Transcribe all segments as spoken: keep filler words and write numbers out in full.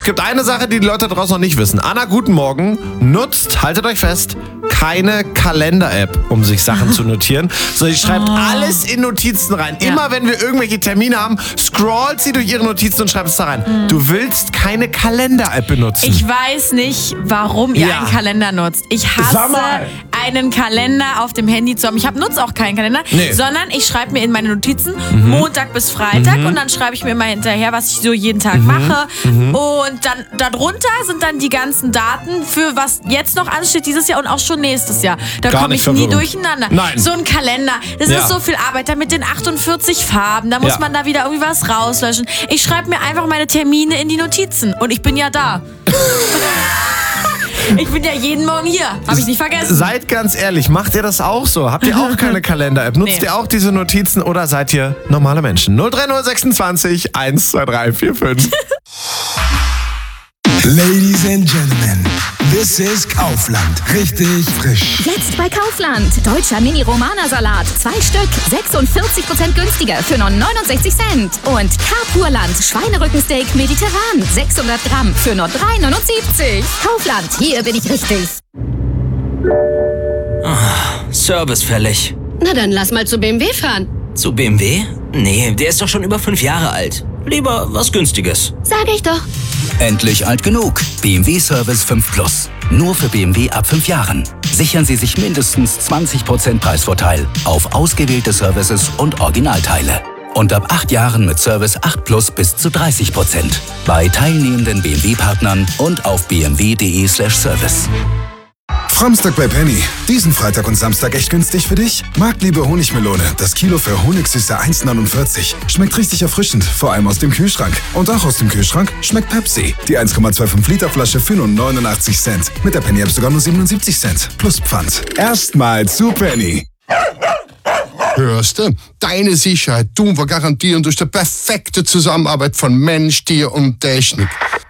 gibt eine Sache, die die Leute da draußen noch nicht wissen. Anna, guten Morgen, nutzt, haltet euch fest, keine Kalender-App, um sich Sachen zu notieren. So, sie schreibt Oh. alles in Notizen rein. Ja. Immer wenn wir irgendwelche Termine haben, scrollt sie durch ihre Notizen und schreibt es da rein. Mhm. Du willst keine Kalender-App benutzen. Ich weiß nicht, warum ihr Ja. einen Kalender nutzt. Ich Sag hasse mal. einen Kalender auf dem Handy zu haben. Ich hab, nutze auch keinen Kalender, Nee. sondern ich schreibe mir in meine Notizen Mhm. Montag bis Freitag und dann schreibe ich mir immer hinterher, was ich so jeden Tag Mhm. mache. Und dann darunter sind dann die ganzen Daten für was jetzt noch ansteht dieses Jahr und auch schon nächstes Jahr. Da Gar komme nicht ich nie verwirrend. durcheinander. Nein. So ein Kalender, das Ja. ist so viel Arbeit. Da mit den achtundvierzig Farben, da muss Ja. man da wieder irgendwie was rauslöschen. Ich schreibe mir einfach meine Termine in die Notizen und ich bin ja da. Ich bin ja jeden Morgen hier. Habe ich nicht vergessen. Seid ganz ehrlich, macht ihr das auch so? Habt ihr auch keine Kalender-App? Nutzt Nee. ihr auch diese Notizen oder seid ihr normale Menschen? null drei null sechsundzwanzig eins zwei drei vier fünf. Ladies and Gentlemen, this is Kaufland. Richtig frisch. Jetzt bei Kaufland. Deutscher Mini-Romana-Salat. Zwei Stück. sechsundvierzig Prozent günstiger für nur neunundsechzig Cent. Und Carpurland. Schweinerückensteak mediterran. sechshundert Gramm für nur drei neunundsiebzig. Kaufland. Hier bin ich richtig. Service fällig. Na dann lass mal zu B M W fahren. Zu B M W? Nee, der ist doch schon über fünf Jahre alt. Lieber was Günstiges. Sag ich doch. Endlich alt genug. B M W Service fünf Plus. Nur für B M W ab fünf Jahren. Sichern Sie sich mindestens zwanzig Prozent Preisvorteil auf ausgewählte Services und Originalteile. Und ab acht Jahren mit Service acht Plus bis zu dreißig Prozent. Bei teilnehmenden B M W-Partnern und auf b m w punkt d e slash service. Framstag bei Penny. Diesen Freitag und Samstag echt günstig für dich? Marktliebe Honigmelone. Das Kilo für Honigsüße eins neunundvierzig. Schmeckt richtig erfrischend, vor allem aus dem Kühlschrank. Und auch aus dem Kühlschrank schmeckt Pepsi. Die eins Komma fünfundzwanzig Liter Flasche für nur neunundachtzig Cent. Mit der Penny App sogar nur siebenundsiebzig Cent. Plus Pfand. Erstmal zu Penny. Hörst du? Deine Sicherheit tun wir garantieren durch die perfekte Zusammenarbeit von Mensch, Tier und Technik.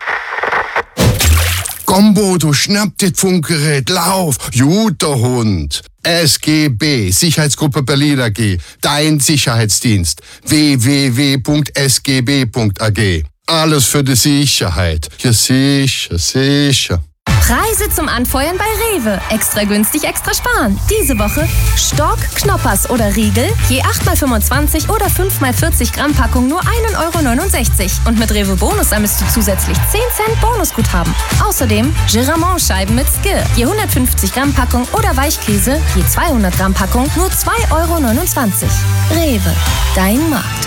Komm, Bodo, schnapp dir das Funkgerät, lauf, guter Hund. S G B, Sicherheitsgruppe Berlin A G, dein Sicherheitsdienst. w w w punkt s g b punkt a g. Alles für die Sicherheit. Ja, sicher, sicher. Preise zum Anfeuern bei Rewe. Extra günstig, extra sparen. Diese Woche Stork, Knoppers oder Riegel. Je acht mal fünfundzwanzig oder fünf mal vierzig Gramm Packung nur ein Euro neunundsechzig. Und mit Rewe Bonus sammelst du zusätzlich zehn Cent Bonusguthaben. Außerdem Giramont-Scheiben mit Skir. Je hundertfünfzig Gramm Packung oder Weichkäse. Je zweihundert Gramm Packung nur zwei Euro neunundzwanzig. Rewe, dein Markt.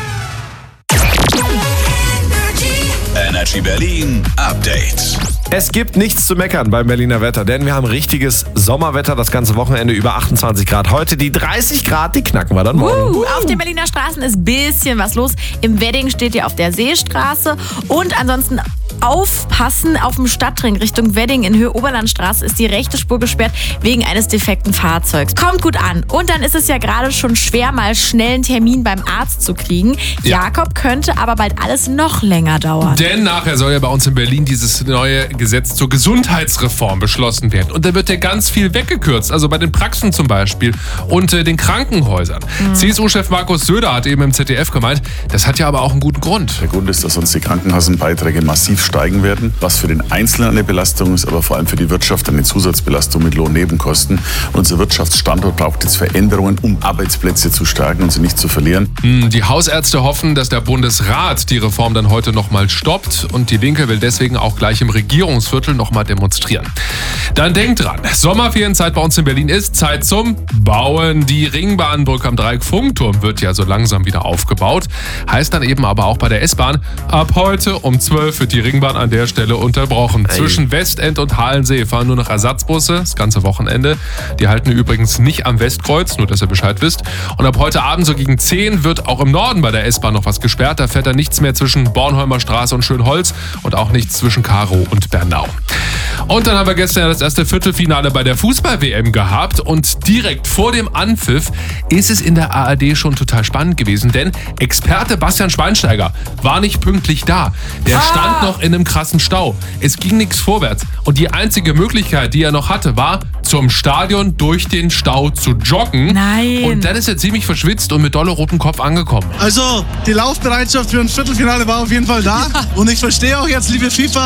Energy Berlin Update. Es gibt nichts zu meckern beim Berliner Wetter, denn wir haben richtiges Sommerwetter das ganze Wochenende über achtundzwanzig Grad. Heute die dreißig Grad, die knacken wir dann morgen. Uh, auf den Berliner Straßen ist ein bisschen was los. Im Wedding steht ihr auf der Seestraße und ansonsten aufpassen auf dem Stadtring Richtung Wedding in Höhe Oberlandstraße ist die rechte Spur gesperrt wegen eines defekten Fahrzeugs. Kommt gut an. Und dann ist es ja gerade schon schwer, mal schnell einen Termin beim Arzt zu kriegen. Ja. Jakob, könnte aber bald alles noch länger dauern. Denn nachher soll ja bei uns in Berlin dieses neue Gesetz zur Gesundheitsreform beschlossen werden. Und da wird ja ganz viel weggekürzt. Also bei den Praxen zum Beispiel und äh, den Krankenhäusern. Mhm. C S U-Chef Markus Söder hat eben im Z D F gemeint, das hat ja aber auch einen guten Grund. Der Grund ist, dass uns die Krankenkassenbeiträge massiv steigen werden, was für den Einzelnen eine Belastung ist, aber vor allem für die Wirtschaft eine Zusatzbelastung mit Lohnnebenkosten. Unser Wirtschaftsstandort braucht jetzt Veränderungen, um Arbeitsplätze zu stärken und sie nicht zu verlieren. Hm, Die Hausärzte hoffen, dass der Bundesrat die Reform dann heute nochmal stoppt und die Linke will deswegen auch gleich im Regierungsviertel nochmal demonstrieren. Dann denkt dran, Sommerferienzeit bei uns in Berlin ist Zeit zum Bauen. Die Ringbahnbrücke am Dreieck-Funkturm wird ja so langsam wieder aufgebaut. Heißt dann eben aber auch bei der S-Bahn, ab heute um zwölf wird die Ringbahn an der Stelle unterbrochen. Ey. Zwischen Westend und Halensee fahren nur noch Ersatzbusse, das ganze Wochenende. Die halten übrigens nicht am Westkreuz, nur dass ihr Bescheid wisst. Und ab heute Abend so gegen zehn wird auch im Norden bei der S-Bahn noch was gesperrt. Da fährt dann nichts mehr zwischen Bornholmer Straße und Schönholz und auch nichts zwischen Karow und Bernau. Und dann haben wir gestern ja das erste Viertelfinale bei der Fußball-W M gehabt und direkt vor dem Anpfiff ist es in der A R D schon total spannend gewesen, denn Experte Bastian Schweinsteiger war nicht pünktlich da. Der stand noch in einem krassen Stau. Es ging nichts vorwärts und die einzige Möglichkeit, die er noch hatte, war zum Stadion durch den Stau zu joggen. Nein. Und dann ist er ziemlich verschwitzt und mit dolle rotem Kopf angekommen. Also, die Laufbereitschaft für ein Viertelfinale war auf jeden Fall da. Und ich verstehe auch jetzt, liebe FIFA,